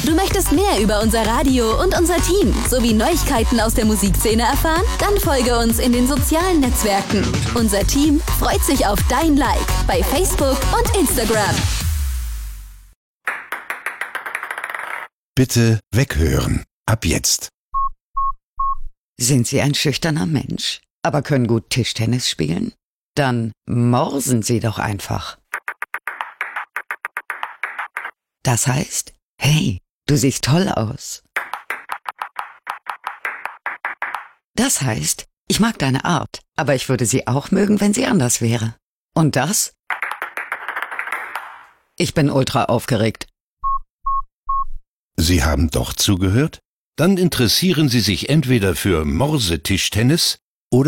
Du möchtest mehr über unser Radio und unser Team sowie Neuigkeiten aus der Musikszene erfahren? Dann folge uns in den sozialen Netzwerken. Unser Team freut sich auf dein Like bei Facebook und Instagram. Bitte weghören. Ab jetzt. Sind Sie ein schüchterner Mensch, aber können gut Tischtennis spielen? Dann morsen Sie doch einfach. Das heißt, hey, du siehst toll aus. Das heißt, ich mag deine Art, aber ich würde sie auch mögen, wenn sie anders wäre. Und das? Ich bin ultra aufgeregt. Sie haben doch zugehört? Dann interessieren Sie sich entweder für Morsetischtennis